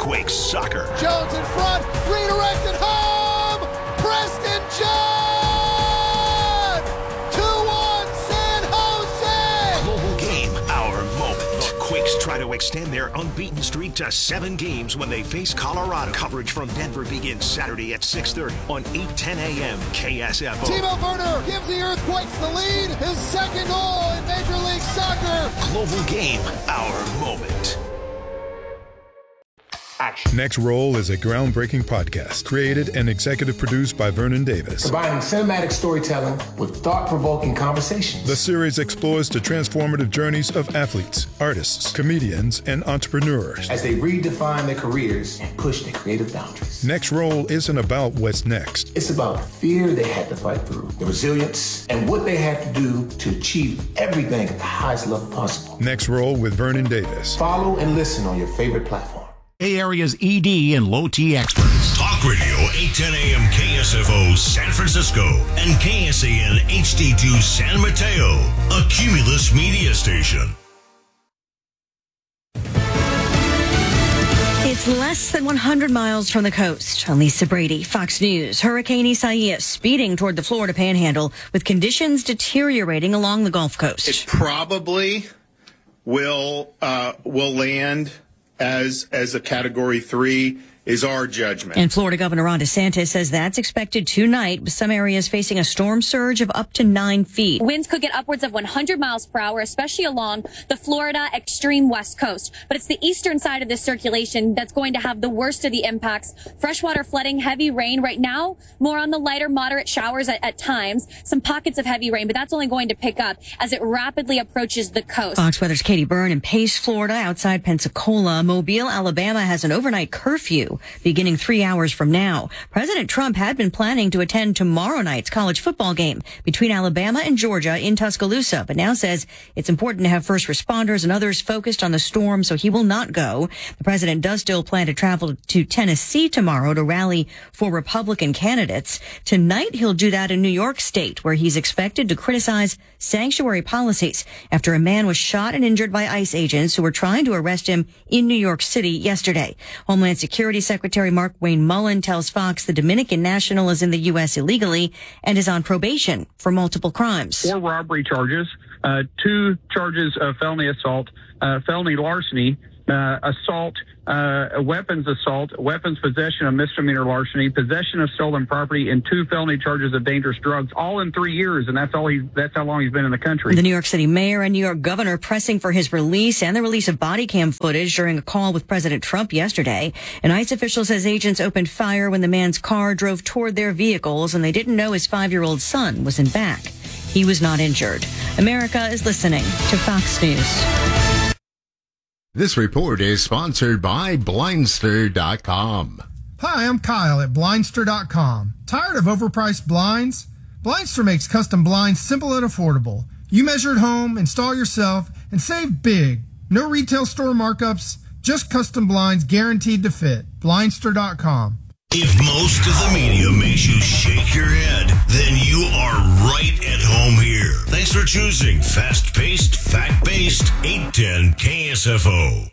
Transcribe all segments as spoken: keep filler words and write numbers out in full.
Earthquake Soccer. Jones in front, redirected home! Preston John! two one San Jose! Global Game, our moment. The Quakes try to extend their unbeaten streak to seven games when they face Colorado. Coverage from Denver begins Saturday at six thirty on eight ten a.m. K S F O. Timo Werner gives the Earthquakes the lead. His second goal in Major League Soccer. Global Game, our moment. Action. Next Roll is a groundbreaking podcast created and executive produced by Vernon Davis. Combining cinematic storytelling with thought-provoking conversations. The series explores the transformative journeys of athletes, artists, comedians, and entrepreneurs as they redefine their careers and push their creative boundaries. Next Roll isn't about what's next. It's about the fear they had to fight through, the resilience, and what they had to do to achieve everything at the highest level possible. Next Roll with Vernon Davis. Follow and listen on your favorite platform. Bay Area's E D and low T experts. Talk Radio, eight ten a.m. K S F O San Francisco and K S A N H D two San Mateo, a Cumulus media station. It's less than one hundred miles from the coast. I'm Lisa Brady, Fox News. Hurricane Isaias speeding toward the Florida Panhandle with conditions deteriorating along the Gulf Coast. It probably will uh, will land as as a Category three is our judgment. And Florida Governor Ron DeSantis says that's expected tonight, with some areas facing a storm surge of up to nine feet. Winds could get upwards of one hundred miles per hour, especially along the Florida extreme west coast. But it's the eastern side of this circulation that's going to have the worst of the impacts. Freshwater flooding, heavy rain right now, more on the lighter, moderate showers at, at times. Some pockets of heavy rain, but that's only going to pick up as it rapidly approaches the coast. Fox Weather's Katie Byrne in Pace, Florida, outside Pensacola. Mobile, Alabama has an overnight curfew beginning three hours from now. President Trump had been planning to attend tomorrow night's college football game between Alabama and Georgia in Tuscaloosa, but now says it's important to have first responders and others focused on the storm, so he will not go. The president does still plan to travel to Tennessee tomorrow to rally for Republican candidates. Tonight, he'll do that in New York State, where he's expected to criticize sanctuary policies after a man was shot and injured by ICE agents who were trying to arrest him in New York City yesterday. Homeland Security Secretary Mark Wayne Mullen tells Fox the Dominican national is in the U S illegally and is on probation for multiple crimes. Four robbery charges, uh, two charges of felony assault, uh, felony larceny, uh, assault, uh, weapons assault, weapons possession of misdemeanor larceny, possession of stolen property, and two felony charges of dangerous drugs, all in three years, and that's all he that's how long he's been in the country. The New York City mayor and New York governor pressing for his release and the release of body cam footage during a call with President Trump yesterday. An ICE official says agents opened fire when the man's car drove toward their vehicles, and they didn't know his five-year-old son was in back. He was not injured. America is listening to Fox News. This report is sponsored by Blindster dot com. Hi, I'm Kyle at Blindster dot com. Tired of overpriced blinds? Blindster makes custom blinds simple and affordable. You measure at home, install yourself, and save big. No retail store markups, just custom blinds guaranteed to fit. Blindster dot com. If most of the media makes you shake your head, then you are right at home here. Thanks for choosing fast-paced, fact-based, eight ten K S F O.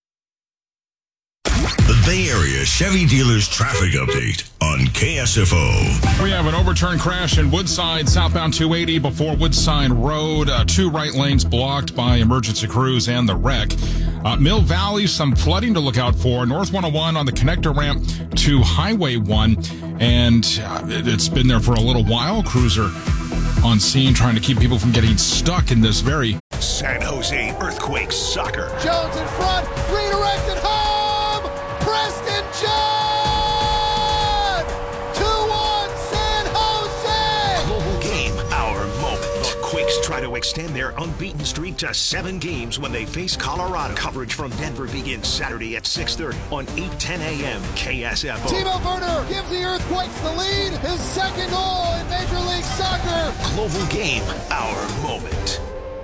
The Bay Area Chevy Dealers Traffic Update on K S F O. We have an overturned crash in Woodside, southbound two eighty before Woodside Road. Uh, two right lanes blocked by emergency crews and the wreck. Uh, Mill Valley, some flooding to look out for. North one oh one on the connector ramp to Highway one. And uh, it, it's been there for a little while. Crews are on scene trying to keep people from getting stuck in this very San Jose Earthquake Soccer. Jones in front, redirected home! Preston John! two one San Jose! Global Game, our moment. The Quakes try to extend their unbeaten streak to seven games when they face Colorado. Coverage from Denver begins Saturday at six thirty on eight ten a.m. K S F O. Timo Werner gives the Earthquakes the lead. His second goal in Major League Soccer. Global Game, our moment.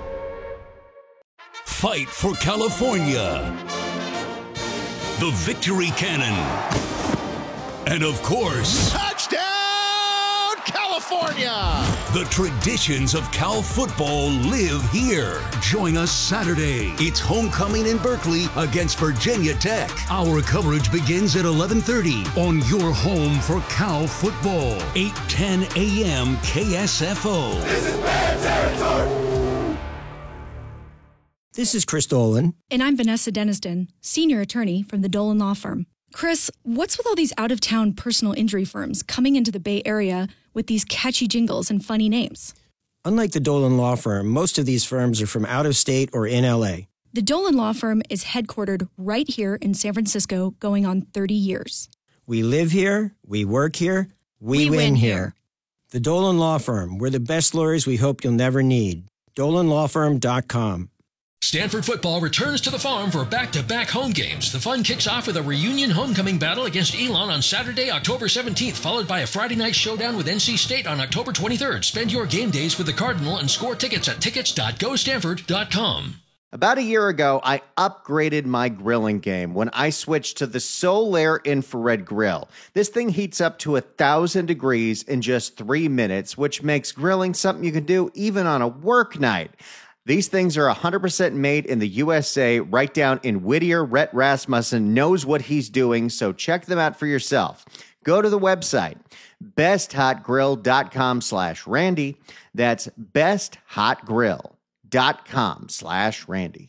Fight for California. The Victory Cannon. And of course, touchdown, California! The traditions of Cal football live here. Join us Saturday. It's homecoming in Berkeley against Virginia Tech. Our coverage begins at eleven thirty on your home for Cal football. eight ten a.m. K S F O. This is bad territory. This is Chris Dolan. And I'm Vanessa Deniston, senior attorney from the Dolan Law Firm. Chris, what's with all these out-of-town personal injury firms coming into the Bay Area with these catchy jingles and funny names? Unlike the Dolan Law Firm, most of these firms are from out of state or in L A. The Dolan Law Firm is headquartered right here in San Francisco, going on thirty years. We live here, we work here, we, We win, win here. here. The Dolan Law Firm, we're the best lawyers we hope you'll never need. dolan law firm dot com. Stanford football returns to the Farm for back-to-back home games. The fun kicks off with a reunion homecoming battle against Elon on Saturday, October seventeenth, followed by a Friday night showdown with N C State on October twenty-third. Spend your game days with the Cardinal and score tickets at tickets dot go stanford dot com. About a year ago, I upgraded my grilling game when I switched to the Solaire Infrared Grill. This thing heats up to one thousand degrees in just three minutes, which makes grilling something you can do even on a work night. These things are one hundred percent made in the U S A, right down in Whittier. Rhett Rasmussen knows what he's doing, so check them out for yourself. Go to the website, best hot grill dot com slash Randy. That's best hot grill dot com slash Randy.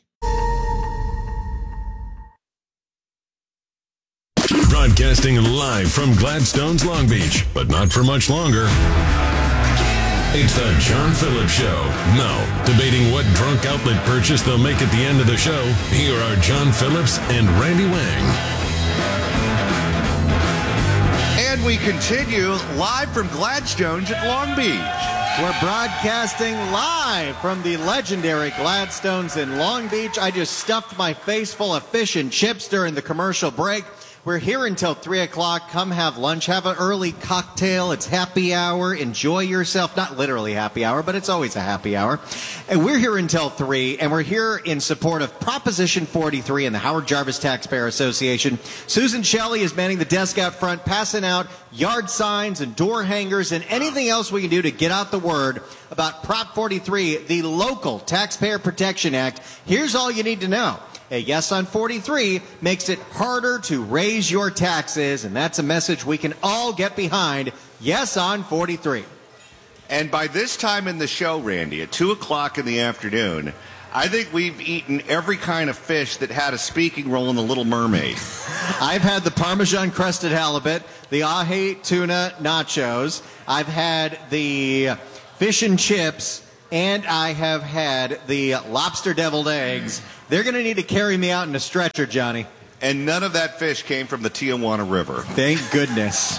Broadcasting live from Gladstone's Long Beach, but not for much longer. It's the John Phillips Show. Now, debating what drunk outlet purchase they'll make at the end of the show, here are John Phillips and Randy Wang. And we continue live from Gladstone's at Long Beach. We're broadcasting live from the legendary Gladstone's in Long Beach. I just stuffed my face full of fish and chips during the commercial break. We're here until three o'clock. Come have lunch. Have an early cocktail. It's happy hour. Enjoy yourself. Not literally happy hour, but it's always a happy hour. And we're here until three, and we're here in support of Proposition forty-three and the Howard Jarvis Taxpayer Association. Susan Shelley is manning the desk out front, passing out yard signs and door hangers and anything else we can do to get out the word about Prop forty-three, the local Taxpayer Protection Act. Here's all you need to know. A yes on forty-three makes it harder to raise your taxes, and that's a message we can all get behind. Yes on forty-three. And by this time in the show, Randy, at two o'clock in the afternoon, I think we've eaten every kind of fish that had a speaking role in The Little Mermaid. I've had the Parmesan-crusted halibut, the ahi tuna nachos. I've had the fish and chips, and I have had the lobster deviled eggs. They're going to need to carry me out in a stretcher, Johnny. And none of that fish came from the Tijuana River. Thank goodness.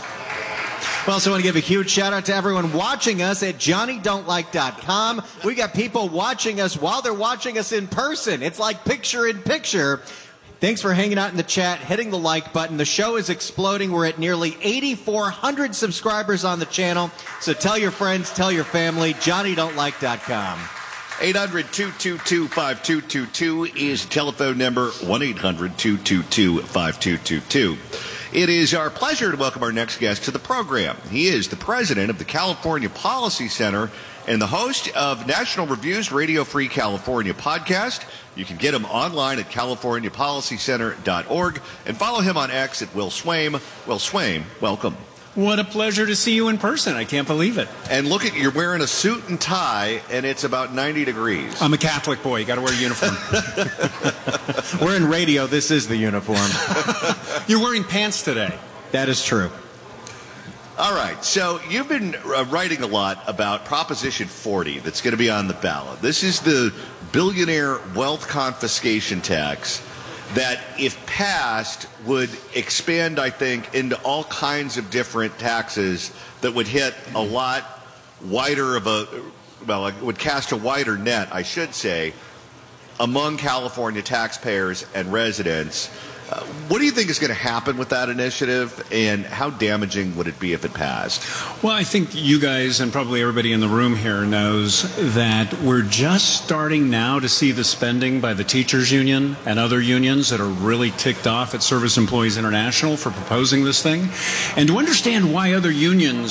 We also want to give a huge shout out to everyone watching us at johnny don't like dot com. We got people watching us while they're watching us in person. It's like picture in picture. Thanks for hanging out in the chat, hitting the like button. The show is exploding. We're at nearly eighty-four hundred subscribers on the channel. So tell your friends, tell your family, johnny don't like dot com. eight hundred, two two two, five two two two is telephone number, one eight hundred, two two two, five two two two. It is our pleasure to welcome our next guest to the program. He is the president of the California Policy Center and the host of National Review's Radio Free California podcast. You can get him online at california policy center dot org and follow him on X at Will Swaim. Will Swaim, welcome. What a pleasure to see you in person. I can't believe it. And look at, you're wearing a suit and tie, and it's about ninety degrees. I'm a Catholic boy. You got to wear a uniform. We're in radio. This is the uniform. You're wearing pants today. That is true. All right. So you've been uh, writing a lot about Proposition forty that's going to be on the ballot. This is the billionaire wealth confiscation tax that, if passed, would expand, I think, into all kinds of different taxes that would hit a lot wider of a, well, it would cast a wider net, I should say, among California taxpayers and residents. Uh, what do you think is going to happen with that initiative, and how damaging would it be if it passed? Well, I think you guys and probably everybody in the room here knows that we're just starting now to see the spending by the teachers union and other unions that are really ticked off at Service Employees International for proposing this thing. And to understand why other unions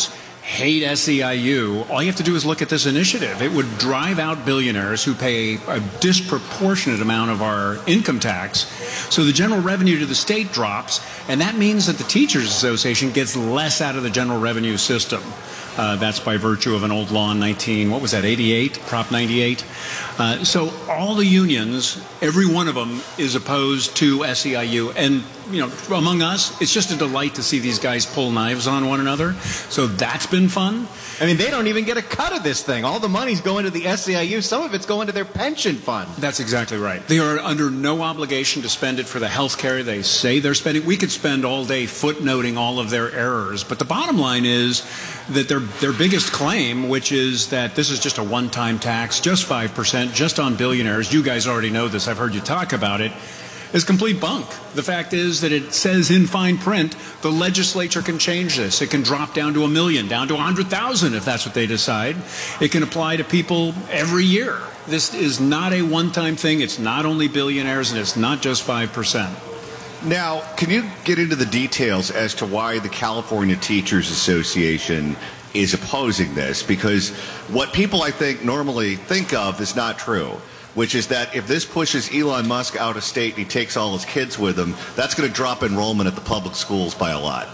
hate S E I U, all you have to do is look at this initiative. It would drive out billionaires who pay a disproportionate amount of our income tax. So the general revenue to the state drops, and that means that the Teachers Association gets less out of the general revenue system. Uh, that's by virtue of an old law in nineteen, what was that, eighty-eight, Prop ninety-eight. Uh, so all the unions, every one of them is opposed to S E I U. And, you know, among us, it's just a delight to see these guys pull knives on one another. So that's been fun. I mean, they don't even get a cut of this thing. All the money's going to the S E I U. Some of it's going to their pension fund. That's exactly right. They are under no obligation to spend it for the health care they say they're spending. We could spend all day footnoting all of their errors. But the bottom line is that their, their biggest claim, which is that this is just a one-time tax, just five percent, just on billionaires. You guys already know this. I've heard you talk about it. Is complete bunk. The fact is that it says in fine print the legislature can change this. It can drop down to a million, down to a hundred thousand if that's what they decide. It can apply to people every year. This is not a one-time thing. It's not only billionaires, and it's not just five percent. Now, can you get into the details as to why the California Teachers Association is opposing this? Because what people, I think, normally think of is not true, which is that if this pushes Elon Musk out of state and he takes all his kids with him, that's going to drop enrollment at the public schools by a lot.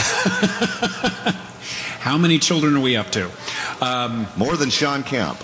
How many children are we up to? Um, More than Sean Kemp.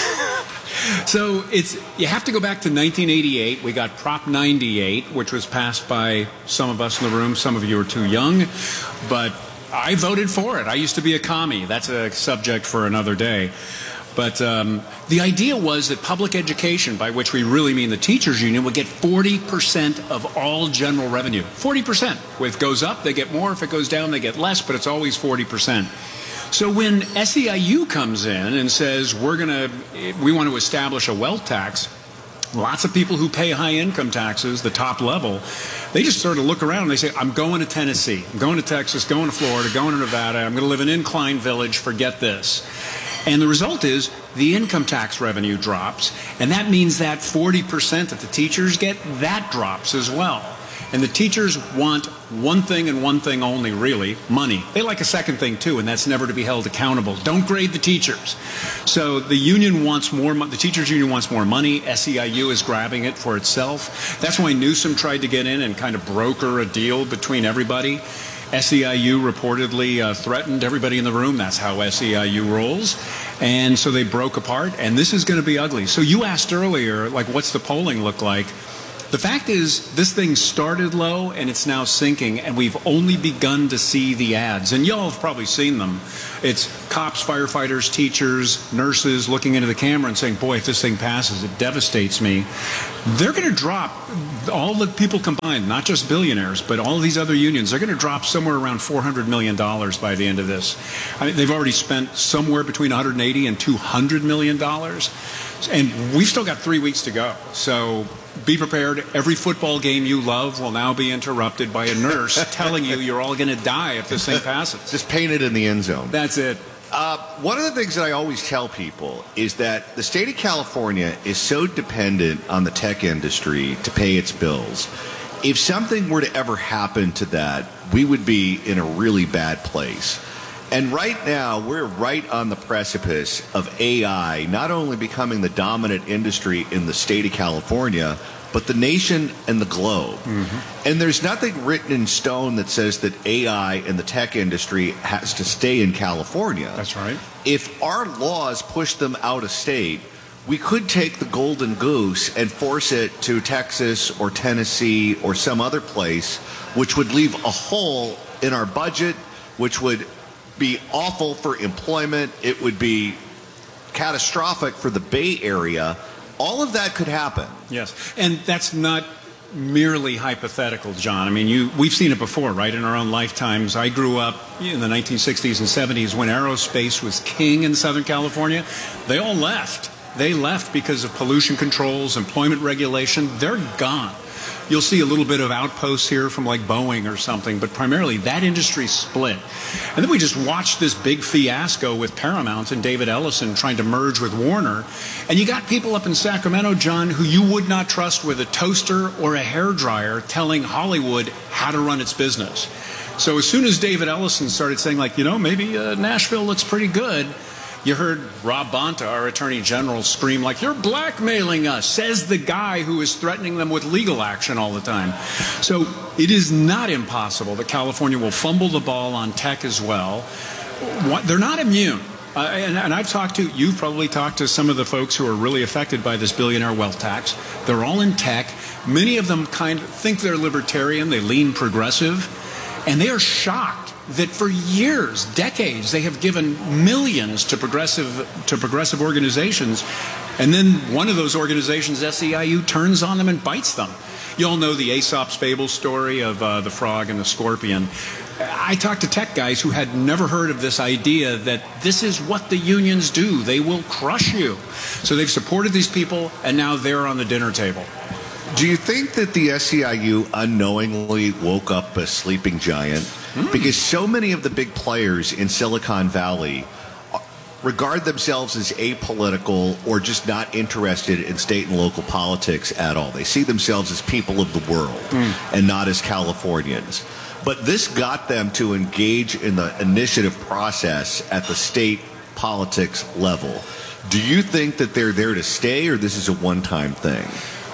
So it's you have to go back to nineteen eighty-eight. We got Prop ninety-eight, which was passed by some of us in the room. Some of you are too young, but I voted for it. I used to be a commie. That's a subject for another day. But um, the idea was that public education, by which we really mean the teachers union, would get forty percent of all general revenue. forty percent. If it goes up, they get more. If it goes down, they get less, but it's always forty percent. So when S E I U comes in and says, we're going to, we want to establish a wealth tax, lots of people who pay high income taxes, the top level, they just sort of look around and they say, I'm going to Tennessee, I'm going to Texas, going to Florida, going to Nevada, I'm going to live in Incline Village, forget this. And the result is the income tax revenue drops, and that means that forty percent that the teachers get, that drops as well. And the teachers want one thing and one thing only, really, money. They like a second thing, too, and that's never to be held accountable. Don't grade the teachers. So the union wants more, the teachers union wants more money. S E I U is grabbing it for itself. That's why Newsom tried to get in and kind of broker a deal between everybody. S E I U reportedly uh, threatened everybody in the room. That's how S E I U rolls. And so they broke apart, and this is going to be ugly. So you asked earlier, like, what's the polling look like? The fact is, this thing started low, and it's now sinking, and we've only begun to see the ads. And y'all have probably seen them. It's cops, firefighters, teachers, nurses looking into the camera and saying, boy, if this thing passes, it devastates me. They're going to drop, all the people combined, not just billionaires, but all these other unions, they're going to drop somewhere around four hundred million dollars by the end of this. I mean, they've already spent somewhere between one hundred eighty and two hundred million dollars. And we've still got three weeks to go. So be prepared. Every football game you love will now be interrupted by a nurse telling you you're all going to die if this thing passes. Just paint it in the end zone. That's it. Uh, one of the things that I always tell people is that the state of California is so dependent on the tech industry to pay its bills. If something were to ever happen to that, we would be in a really bad place. And right now, we're right on the precipice of A I not only becoming the dominant industry in the state of California, but the nation and the globe. Mm-hmm. And there's nothing written in stone that says that A I and the tech industry has to stay in California. That's right. If our laws push them out of state, we could take the golden goose and force it to Texas or Tennessee or some other place, which would leave a hole in our budget, which would be awful for employment. It would be catastrophic for the Bay Area. All of that could happen. Yes, and that's not merely hypothetical, John. I mean, you we've seen it before, right, in our own lifetimes. I grew up in the nineteen sixties and seventies when aerospace was king in Southern California. They all left. They left because of pollution controls, employment regulation. They're gone. You'll see a little bit of outposts here from like Boeing or something, but primarily that industry split. And then we just watched this big fiasco with Paramount and David Ellison trying to merge with Warner. And you got people up in Sacramento, John, who you would not trust with a toaster or a hairdryer telling Hollywood how to run its business. So as soon as David Ellison started saying, like, you know, maybe uh, Nashville looks pretty good, you heard Rob Bonta, our Attorney General, scream like, you're blackmailing us, says the guy who is threatening them with legal action all the time. So it is not impossible that California will fumble the ball on tech as well. What, they're not immune. Uh, and, and I've talked to, you've probably talked to some of the folks who are really affected by this billionaire wealth tax. They're all in tech. Many of them kind of think they're libertarian. They lean progressive. And they are shocked that for years, decades, they have given millions to progressive to progressive organizations, and then one of those organizations, S E I U, turns on them and bites them. You all know the Aesop's fable story of uh, the frog and the scorpion. I talked to tech guys who had never heard of this idea that this is what the unions do. They will crush you. So they've supported these people, and now they're on the dinner table. Do you think that the S E I U unknowingly woke up a sleeping giant? Mm. Because so many of the big players in Silicon Valley regard themselves as apolitical or just not interested in state and local politics at all. They see themselves as people of the world mm. and not as Californians. But this got them to engage in the initiative process at the state politics level. Do you think that they're there to stay, or this is a one-time thing?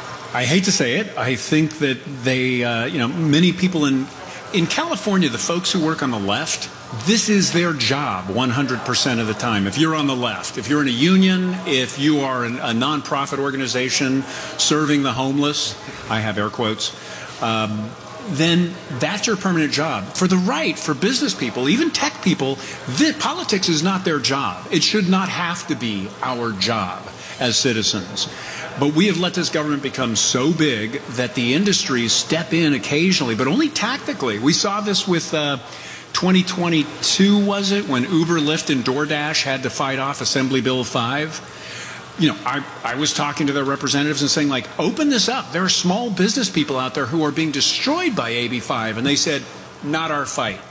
I hate to say it. I think that they, uh, you know, many people in in California, the folks who work on the left, this is their job one hundred percent of the time. If you're on the left, if you're in a union, if you are an, a nonprofit organization serving the homeless, I have air quotes, um, then that's your permanent job. For the right, for business people, even tech people, the, politics is not their job. It should not have to be our job as citizens. But we have let this government become so big that the industries step in occasionally, but only tactically. We saw this with uh, twenty twenty-two, was it, when Uber, Lyft, and DoorDash had to fight off Assembly Bill five? You know, I, I was talking to their representatives and saying, like, open this up. There are small business people out there who are being destroyed by A B five. And they said, not our fight.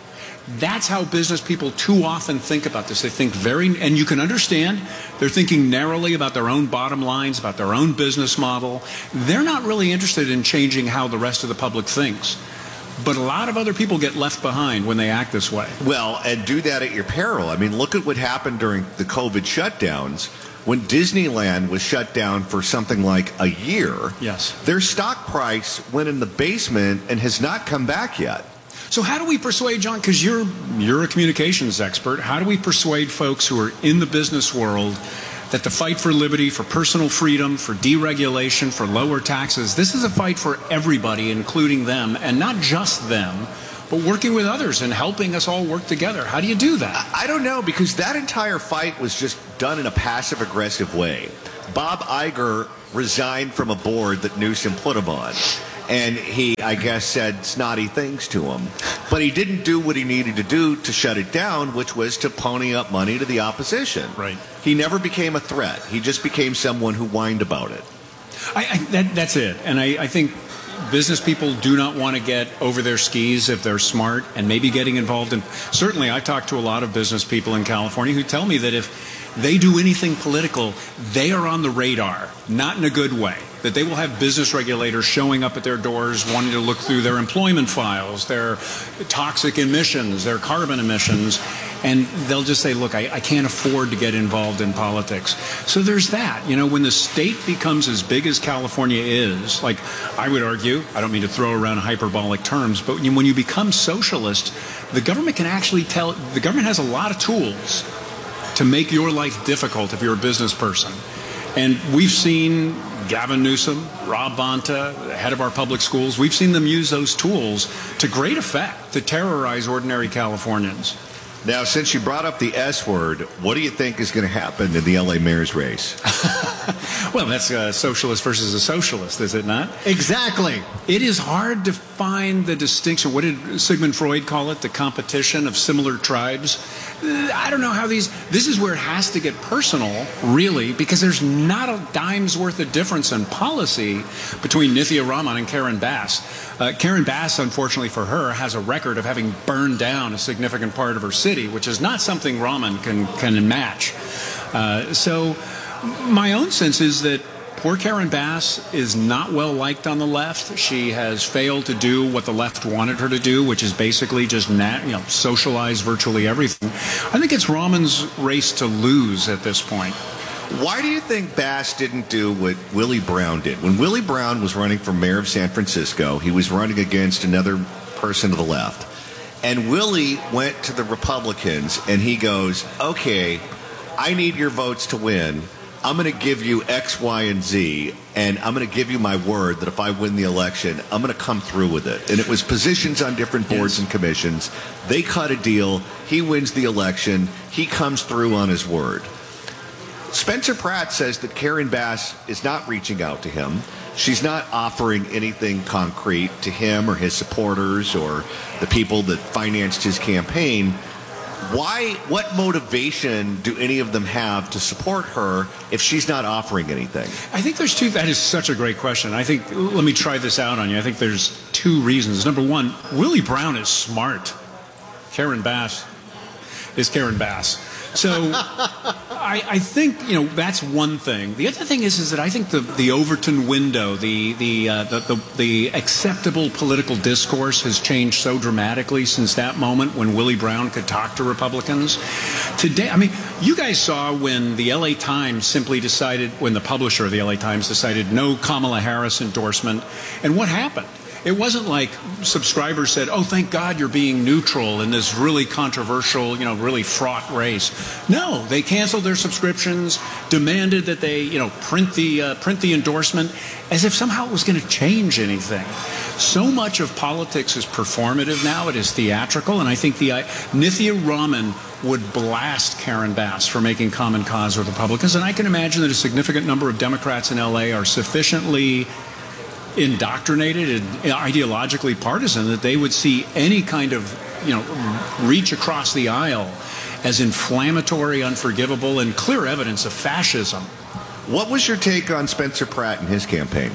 That's how business people too often think about this. They think very, and you can understand, they're thinking narrowly about their own bottom lines, about their own business model. They're not really interested in changing how the rest of the public thinks. But a lot of other people get left behind when they act this way. Well, and do that at your peril. I mean, look at what happened during the COVID shutdowns. When Disneyland was shut down for something like a year, yes, their stock price went in the basement and has not come back yet. So how do we persuade, John, because you're, you're a communications expert, how do we persuade folks who are in the business world that the fight for liberty, for personal freedom, for deregulation, for lower taxes, this is a fight for everybody, including them, and not just them, but working with others and helping us all work together? How do you do that? I don't know, because that entire fight was just done in a passive-aggressive way. Bob Iger resigned from a board that Newsom put him on. And he, I guess, said snotty things to him. But he didn't do what he needed to do to shut it down, which was to pony up money to the opposition. Right. He never became a threat. He just became someone who whined about it. I, I, that, that's it. And I, I think business people do not want to get over their skis if they're smart, and maybe getting involved in. Certainly, I talk to a lot of business people in California who tell me that if they do anything political, they are on the radar, not in a good way. That they will have business regulators showing up at their doors wanting to look through their employment files, their toxic emissions, their carbon emissions, and they'll just say, look, I, I can't afford to get involved in politics. So there's that. You know, when the state becomes as big as California is, like I would argue, I don't mean to throw around hyperbolic terms, but when you become socialist, the government can actually tell, the government has a lot of tools to make your life difficult if you're a business person. And we've seen Gavin Newsom, Rob Bonta, the head of our public schools, we've seen them use those tools to great effect to terrorize ordinary Californians. Now, since you brought up the S word, what do you think is going to happen in the L A mayor's race? Well, that's a socialist versus a socialist, is it not? Exactly. It is hard to find the distinction. What did Sigmund Freud call it? The competition of similar tribes. I don't know how these, this is where it has to get personal, really, because there's not a dime's worth of difference in policy between Nithya Raman and Karen Bass. Uh, Karen Bass, unfortunately for her, has a record of having burned down a significant part of her city, which is not something Raman can, can match. Uh, so my own sense is that poor Karen Bass is not well liked on the left. She has failed to do what the left wanted her to do, which is basically just nat, you know, socialize virtually everything. I think it's Rahman's race to lose at this point. Why do you think Bass didn't do what Willie Brown did? When Willie Brown was running for mayor of San Francisco, he was running against another person to the left. And Willie went to the Republicans and he goes, okay, I need your votes to win. I'm going to give you X, Y, and Z, and I'm going to give you my word that if I win the election, I'm going to come through with it. And it was positions on different boards yes. and commissions. They cut a deal. He wins the election. He comes through on his word. Spencer Pratt says that Karen Bass is not reaching out to him. She's not offering anything concrete to him or his supporters or the people that financed his campaign. Why, what motivation do any of them have to support her if she's not offering anything? I think there's two. That is such a great question. I think, let me try this out on you. I think there's two reasons. Number one, Willie Brown is smart. Karen Bass is Karen Bass. So I, I think, you know, that's one thing. The other thing is, is that I think the, the Overton window, the the, uh, the the the acceptable political discourse has changed so dramatically since that moment when Willie Brown could talk to Republicans. Today, I mean, you guys saw when the L A Times simply decided, when the publisher of the L A Times decided no Kamala Harris endorsement, and what happened? It wasn't like subscribers said, oh, thank God you're being neutral in this really controversial, you know, really fraught race. No, they canceled their subscriptions, demanded that they, you know, print the uh, print the endorsement as if somehow it was going to change anything. So much of politics is performative now. It is theatrical. And I think the uh, Nithya Rahman would blast Karen Bass for making common cause with Republicans. And I can imagine that a significant number of Democrats in L A are sufficiently indoctrinated and ideologically partisan that they would see any kind of, you know, reach across the aisle as inflammatory, unforgivable, and clear evidence of fascism. What was your take on Spencer Pratt and his campaign?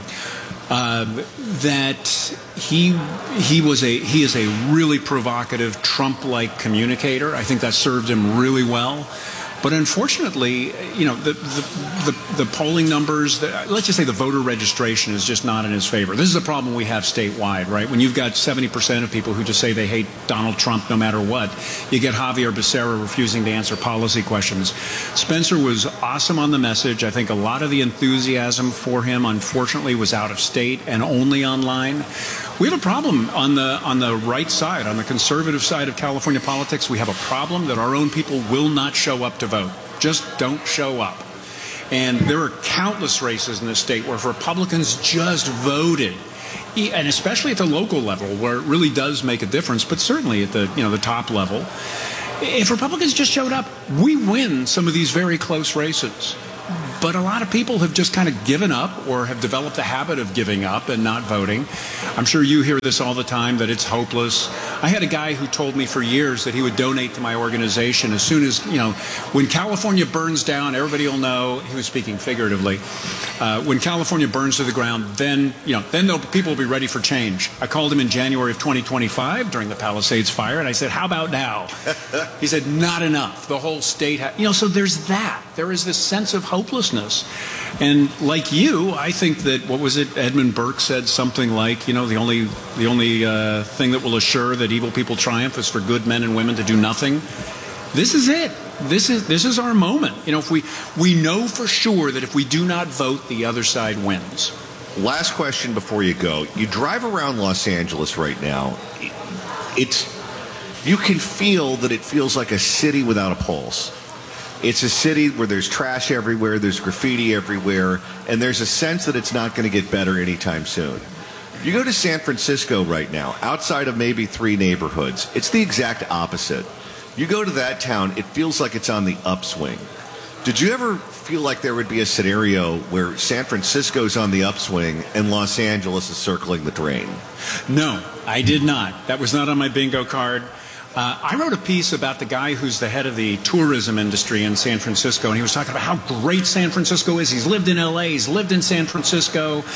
Uh, that he he was a he is a really provocative Trump-like communicator. I think that served him really well. But unfortunately, you know, the the, the, the polling numbers, the, let's just say the voter registration is just not in his favor. This is a problem we have statewide, right? When you've got seventy percent of people who just say they hate Donald Trump no matter what, you get Javier Becerra refusing to answer policy questions. Spencer was awesome on the message. I think a lot of the enthusiasm for him, unfortunately, was out of state and only online. We have a problem on the on the right side, on the conservative side of California politics. We have a problem that our own people will not show up to vote. Just don't show up. And there are countless races in this state where if Republicans just voted, and especially at the local level where it really does make a difference, but certainly at the, you know, the top level, if Republicans just showed up, we win some of these very close races. But a lot of people have just kind of given up or have developed a habit of giving up and not voting. I'm sure you hear this all the time, that it's hopeless. I had a guy who told me for years that he would donate to my organization as soon as, you know, when California burns down, everybody will know, he was speaking figuratively, uh, when California burns to the ground, then, you know, then people will be ready for change. I called him in January of twenty twenty-five during the Palisades fire, and I said, how about now? He said, not enough. The whole state, ha-. you know, so there's that. There is this sense of hopelessness. And like you, I think that, what was it, Edmund Burke said something like, you know, the only the only uh, thing that will assure that evil people triumph is for good men and women to do nothing. This is it. This is this is our moment. You know, if we we know for sure that if we do not vote, the other side wins. Last question before you go. You drive around Los Angeles right now. It's you can feel that it feels like a city without a pulse. It's a city where there's trash everywhere, there's graffiti everywhere, and there's a sense that it's not going to get better anytime soon. You go to San Francisco right now, outside of maybe three neighborhoods, it's the exact opposite. You go to that town, it feels like it's on the upswing. Did you ever feel like there would be a scenario where San Francisco's on the upswing and Los Angeles is circling the drain? No, I did not. That was not on my bingo card. Uh, I wrote a piece about the guy who's the head of the tourism industry in San Francisco, and he was talking about how great San Francisco is. He's lived in L A, he's lived in San Francisco.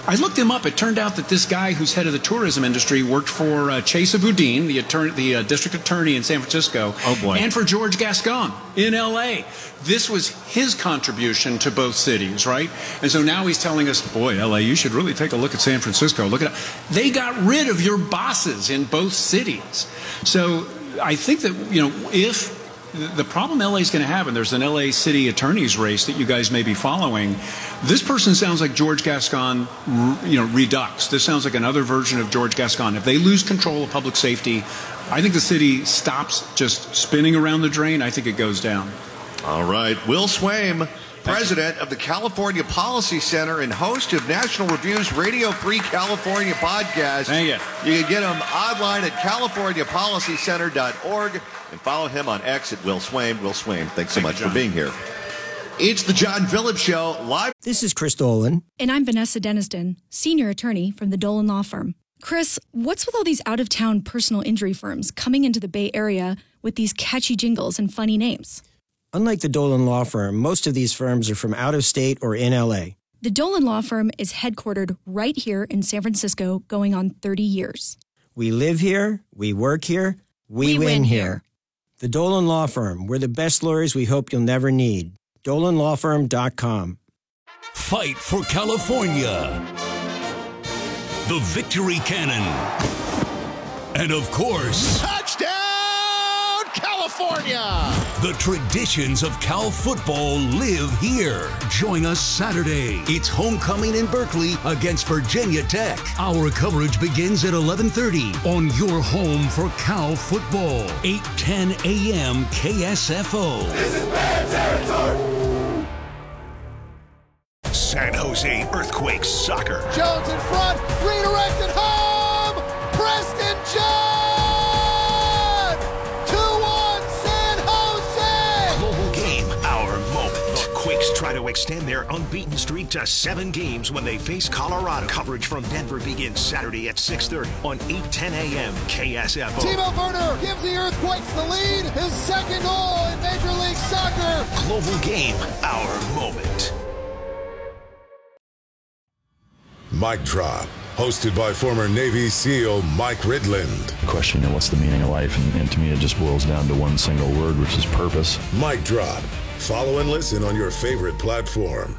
I looked him up. It turned out that this guy who's head of the tourism industry worked for uh, Chesa Boudin, the, attorney, the uh, district attorney in San Francisco. Oh, boy. And for George Gascon in L A. This was his contribution to both cities, right? And so now he's telling us, boy, L A, you should really take a look at San Francisco. Look at it. They got rid of your bosses in both cities. So I think that, you know, if the problem L A is going to have, and there's an L A city attorney's race that you guys may be following, this person sounds like George Gascon, you know, redux. This sounds like another version of George Gascon. If they lose control of public safety, I think the city stops just spinning around the drain. I think it goes down. All right. Will Swaim, president of the California Policy Center and host of National Review's Radio Free California podcast. Thank you. You can get him online at california policy center dot org and follow him on X at Will Swaim. Will Swaim, thanks so Thank much you, for being here. It's the John Phillips Show live. This is Chris Dolan. And I'm Vanessa Deniston, senior attorney from the Dolan Law Firm. Chris, what's with all these out-of-town personal injury firms coming into the Bay Area with these catchy jingles and funny names? Unlike the Dolan Law Firm, most of these firms are from out of state or in L A. The Dolan Law Firm is headquartered right here in San Francisco, going on thirty years. We live here, we work here, we, We win, win here. here. The Dolan Law Firm, we're the best lawyers we hope you'll never need. dolan law firm dot com. Fight for California. The Victory Cannon. And of course, Touchdown, California! the traditions of Cal football live here. Join us Saturday. It's homecoming in Berkeley against Virginia Tech. Our coverage begins at eleven thirty on your home for Cal football. eight ten a.m. K S F O. This is bad territory. San Jose Earthquakes soccer. Jones in front, redirected home! Preston John! two one San Jose! Global game, our moment. The Quakes try to extend their unbeaten streak to seven games when they face Colorado. Coverage from Denver begins Saturday at six thirty on eight ten a.m. K S F O. Timo Werner gives the Earthquakes the lead, his second goal in Major League Soccer. Global game, our moment. Mic Drop, hosted by former Navy SEAL Mike Ridland. Question, you know, what's the meaning of life? And, and to me, it just boils down to one single word, which is purpose. Mic Drop. Follow and listen on your favorite platform.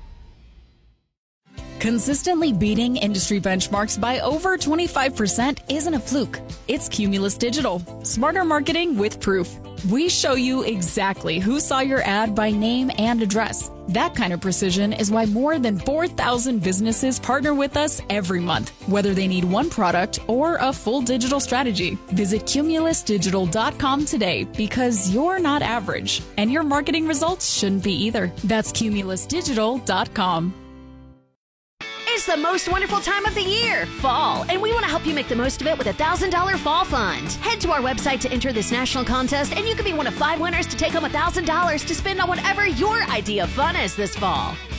Consistently beating industry benchmarks by over twenty-five percent isn't a fluke. It's Cumulus Digital. Smarter marketing with proof. We show you exactly who saw your ad by name and address. That kind of precision is why more than four thousand businesses partner with us every month, whether they need one product or a full digital strategy. Visit cumulus digital dot com today because you're not average, and your marketing results shouldn't be either. That's cumulus digital dot com. It's the most wonderful time of the year, fall, and we want to help you make the most of it with a one thousand dollars Fall Fund. Head to our website to enter this national contest, and you could be one of five winners to take home one thousand dollars to spend on whatever your idea of fun is this fall.